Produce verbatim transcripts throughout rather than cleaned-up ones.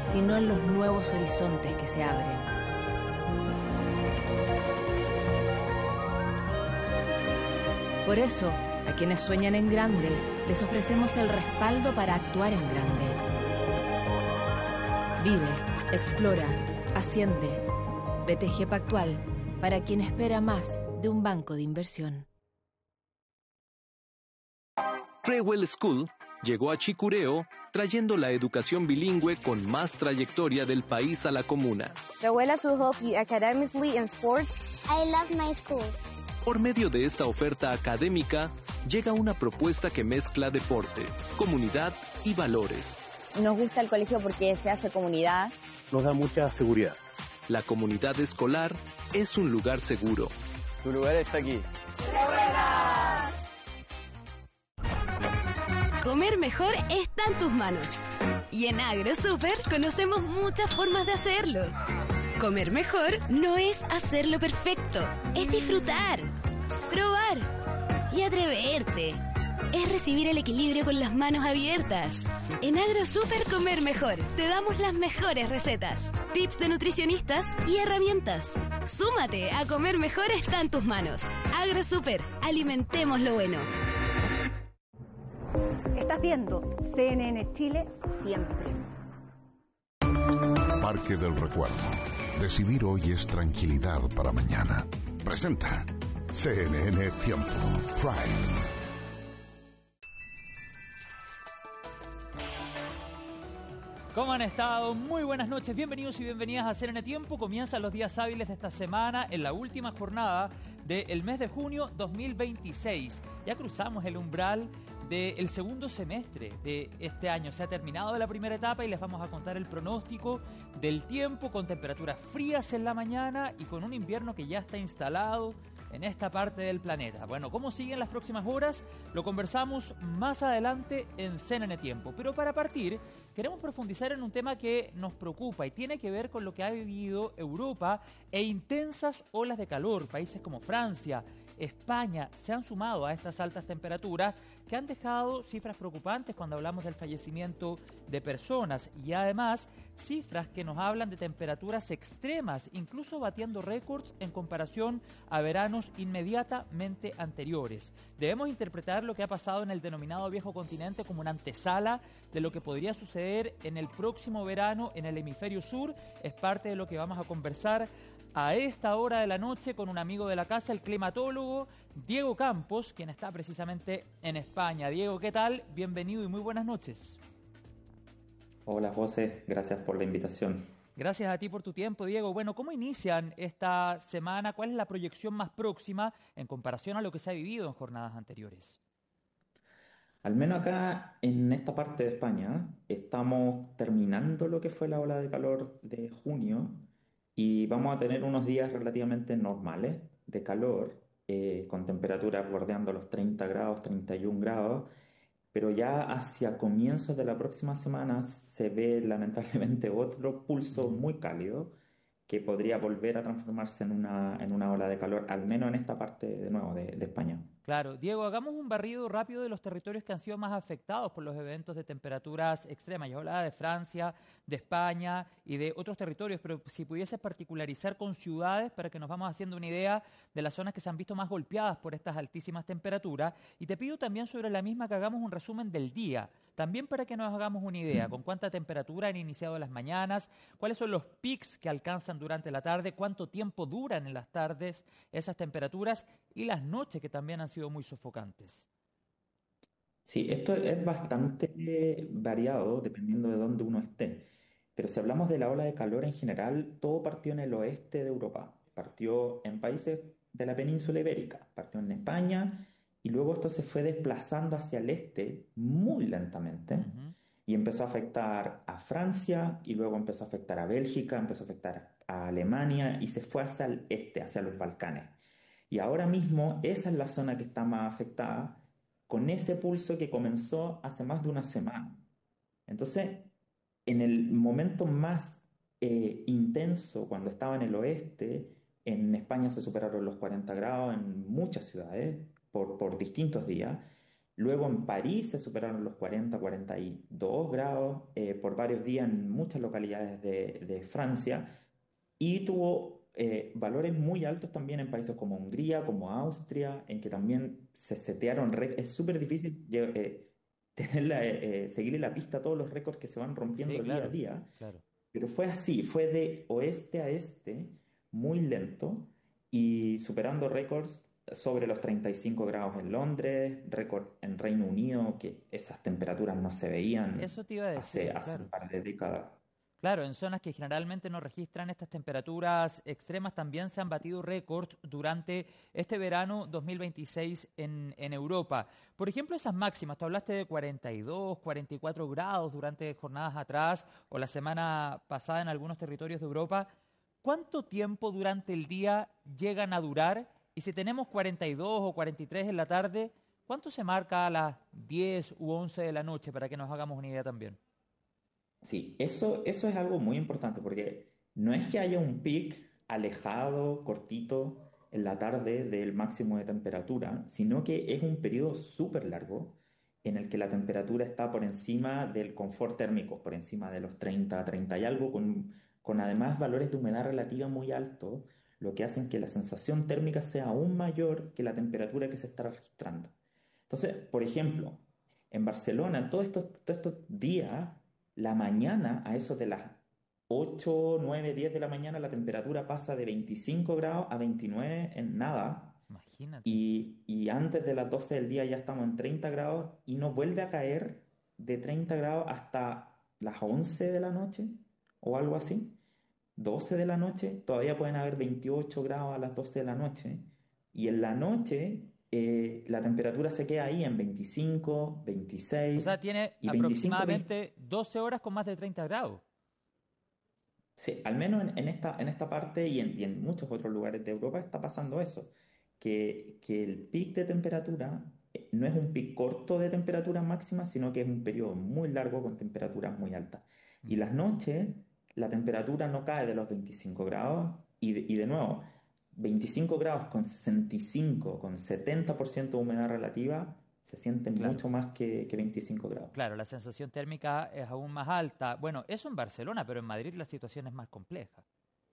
sino en los nuevos horizontes que se abren. Por eso, a quienes sueñan en grande, les ofrecemos el respaldo para actuar en grande. Vive, explora, asciende. B T G Pactual, para quien espera más de un banco de inversión. Crewell School llegó a Chicureo trayendo la educación bilingüe con más trayectoria del país a la comuna. Crewellas will help you academically in sports. I love my school. Por medio de esta oferta académica, llega una propuesta que mezcla deporte, comunidad y valores. Nos gusta el colegio porque se hace comunidad. Nos da mucha seguridad. La comunidad escolar es un lugar seguro. Tu lugar está aquí. Comer mejor está en tus manos. Y en AgroSuper conocemos muchas formas de hacerlo. Comer mejor no es hacerlo perfecto, es disfrutar, probar y atreverte. Es recibir el equilibrio con las manos abiertas. En AgroSuper Comer Mejor te damos las mejores recetas, tips de nutricionistas y herramientas. Súmate a Comer Mejor está en tus manos. AgroSuper, alimentemos lo bueno. Estás viendo C N N Chile siempre. Parque del Recuerdo. Decidir hoy es tranquilidad para mañana. Presenta C N N Tiempo Prime. ¿Cómo han estado? Muy buenas noches, bienvenidos y bienvenidas a C N N Tiempo. Comienzan los días hábiles de esta semana en la última jornada del mes de junio dos mil veintiséis. Ya cruzamos el umbral del segundo semestre de este año. Se ha terminado la primera etapa y les vamos a contar el pronóstico del tiempo con temperaturas frías en la mañana y con un invierno que ya está instalado en esta parte del planeta. Bueno, ¿cómo siguen las próximas horas? Lo conversamos más adelante en C N N Tiempo. Pero para partir, queremos profundizar en un tema que nos preocupa y tiene que ver con lo que ha vivido Europa e intensas olas de calor. Países como Francia, España se han sumado a estas altas temperaturas que han dejado cifras preocupantes cuando hablamos del fallecimiento de personas y además cifras que nos hablan de temperaturas extremas, incluso batiendo récords en comparación a veranos inmediatamente anteriores. Debemos interpretar lo que ha pasado en el denominado viejo continente como una antesala de lo que podría suceder en el próximo verano en el hemisferio sur. Es parte de lo que vamos a conversar a esta hora de la noche con un amigo de la casa, el climatólogo Diego Campos, quien está precisamente en España. Diego, ¿qué tal? Bienvenido y muy buenas noches. Hola José, gracias por la invitación. Gracias a ti por tu tiempo, Diego. Bueno, ¿cómo inician esta semana? ¿Cuál es la proyección más próxima en comparación a lo que se ha vivido en jornadas anteriores? Al menos acá en esta parte de España estamos terminando lo que fue la ola de calor de junio y vamos a tener unos días relativamente normales de calor, eh, con temperaturas bordeando los treinta grados, treinta y un grados, pero ya hacia comienzos de la próxima semana se ve lamentablemente otro pulso muy cálido que podría volver a transformarse en una, en una ola de calor, al menos en esta parte de nuevo de, de España. Claro. Diego, hagamos un barrido rápido de los territorios que han sido más afectados por los eventos de temperaturas extremas. Yo hablaba de Francia, de España y de otros territorios, pero si pudieses particularizar con ciudades para que nos vamos haciendo una idea de las zonas que se han visto más golpeadas por estas altísimas temperaturas. Y te pido también sobre la misma que hagamos un resumen del día, también para que nos hagamos una idea con cuánta temperatura han iniciado las mañanas, cuáles son los pics que alcanzan durante la tarde, cuánto tiempo duran en las tardes esas temperaturas y las noches que también han sido muy sofocantes. Sí, esto es bastante eh, variado dependiendo de dónde uno esté. Pero si hablamos de la ola de calor en general, todo partió en el oeste de Europa. Partió en países de la península ibérica, partió en España y luego esto se fue desplazando hacia el este muy lentamente. Uh-huh. Y empezó a afectar a Francia y luego empezó a afectar a Bélgica, empezó a afectar a Alemania y se fue hacia el este, hacia los Balcanes. Y ahora mismo esa es la zona que está más afectada con ese pulso que comenzó hace más de una semana. Entonces, en el momento más eh, intenso, cuando estaba en el oeste, en España se superaron los cuarenta grados en muchas ciudades por, por distintos días. Luego en París se superaron los cuarenta, cuarenta y dos grados eh, por varios días en muchas localidades de, de Francia y tuvo eh, valores muy altos también en países como Hungría, como Austria, en que también se setearon récords. Es súper difícil lle- eh, tenerla, eh, eh, seguirle la pista a todos los récords que se van Sí, rompiendo día a claro, día, claro. pero fue así, fue de oeste a este, muy lento y superando récords sobre los treinta y cinco grados en Londres, récord en Reino Unido, que esas temperaturas no se veían Eso te iba a hace, decir, hace un claro. par de décadas. Claro, en zonas que generalmente no registran estas temperaturas extremas también se han batido récords durante este verano dos mil veintiséis en, en Europa. Por ejemplo, esas máximas, tú hablaste de cuarenta y dos, cuarenta y cuatro grados durante jornadas atrás o la semana pasada en algunos territorios de Europa. ¿Cuánto tiempo durante el día llegan a durar? Y si tenemos cuarenta y dos o cuarenta y tres en la tarde, ¿cuánto se marca a las diez u once de la noche para que nos hagamos una idea también? Sí, eso, eso es algo muy importante porque no es que haya un pic alejado, cortito, en la tarde del máximo de temperatura, sino que es un periodo súper largo en el que la temperatura está por encima del confort térmico, por encima de los treinta, treinta y algo, con, con además valores de humedad relativa muy altos, lo que hacen que la sensación térmica sea aún mayor que la temperatura que se está registrando. Entonces, por ejemplo, en Barcelona, todos estos, todos estos días la mañana, a eso de las ocho, nueve, diez de la mañana, la temperatura pasa de veinticinco grados a veintinueve en nada. Imagínate. Y, y antes de las doce del día ya estamos en treinta grados y no vuelve a caer de treinta grados hasta las once de la noche o algo así. doce de la noche, todavía pueden haber veintiocho grados a las doce de la noche. Y en la noche eh, la temperatura se queda ahí en veinticinco, O veintiséis sea, tiene y veinticinco, aproximadamente doce horas con más de treinta grados. sí, al menos en, en esta, en esta parte y en, y en muchos otros lugares de Europa está pasando eso, que, que el pic de temperatura eh, no es un pic corto de temperatura máxima, sino que es un periodo muy largo con temperaturas muy altas. Y Mm. las noches, la temperatura no cae de los veinticinco grados y de, y de nuevo, veinticinco grados con sesenta y cinco, con setenta por ciento de humedad relativa, se sienten Claro, mucho más que, que veinticinco grados. claro, la sensación térmica es aún más alta. Bueno, eso en Barcelona, pero en Madrid la situación es más compleja.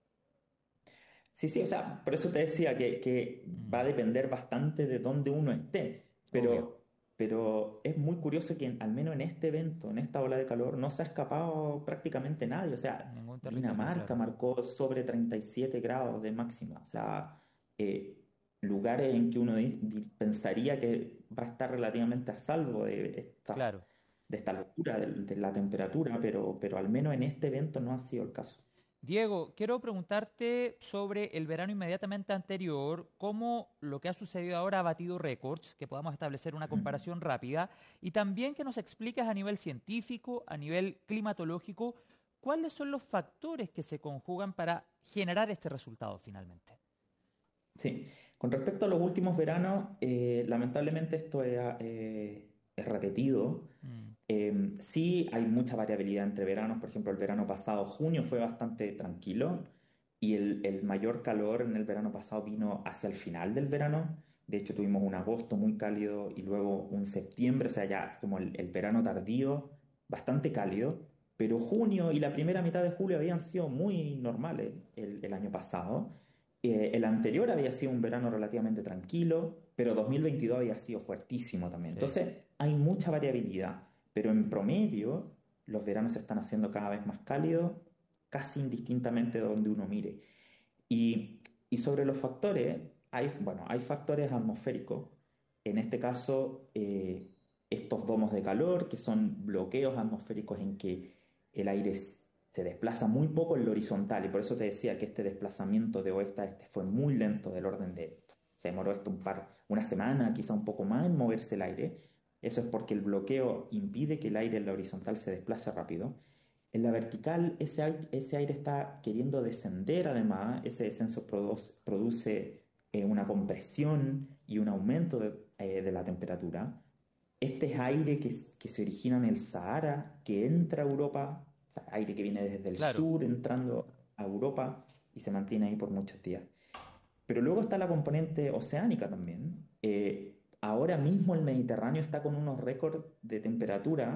Sí, sí, o sea, por eso te decía que, que va a Mm, depender bastante de dónde uno esté, obvio, pero, pero es muy curioso que en- al menos en este evento, en esta ola de calor, no se ha escapado prácticamente nadie. O sea, ningún territorio, Dinamarca claro. marcó sobre treinta y siete grados de máxima. O sea, eh, lugares en que uno di- di- pensaría que va a estar relativamente a salvo de esta, Claro. de esta locura de, de la temperatura, pero, pero al menos en este evento no ha sido el caso. Diego, quiero preguntarte sobre el verano inmediatamente anterior, cómo lo que ha sucedido ahora ha batido récords, que podamos establecer una Ujú. comparación rápida, y también que nos expliques a nivel científico, a nivel climatológico, cuáles son los factores que se conjugan para generar este resultado finalmente. Sí, con respecto a los últimos veranos, eh, lamentablemente esto es, eh, es repetido. Mm, Eh, sí hay mucha variabilidad entre veranos. Por ejemplo, el verano pasado, junio fue bastante tranquilo y el, el mayor calor en el verano pasado vino hacia el final del verano. De hecho, tuvimos un agosto muy cálido y luego un septiembre, o sea, ya como el, el verano tardío, bastante cálido. Pero junio y la primera mitad de julio habían sido muy normales el el año pasado. Eh, el anterior había sido un verano relativamente tranquilo, pero dos mil veintidós había sido fuertísimo también. sí. Entonces, hay mucha variabilidad, pero en promedio, los veranos se están haciendo cada vez más cálidos, casi indistintamente de donde uno mire. Y, y sobre los factores, hay, bueno, hay factores atmosféricos. En este caso, eh, estos domos de calor, que son bloqueos atmosféricos en que el aire s- se desplaza muy poco en lo horizontal. Y por eso te decía que este desplazamiento de oeste a este fue muy lento, del orden de, se demoró esto un par, una semana, quizá un poco más en moverse el aire. Eso es porque el bloqueo impide que el aire en la horizontal se desplace rápido. En la vertical, ese aire, ese aire está queriendo descender además, ese descenso produce, produce eh, una compresión y un aumento de, eh, de la temperatura. Este es aire que, s- que se origina en el Sahara, que entra a Europa, o sea, aire que viene desde el Claro, sur entrando a Europa y se mantiene ahí por muchos días. Pero luego está la componente oceánica también. Eh, ahora mismo el Mediterráneo está con unos récords de temperatura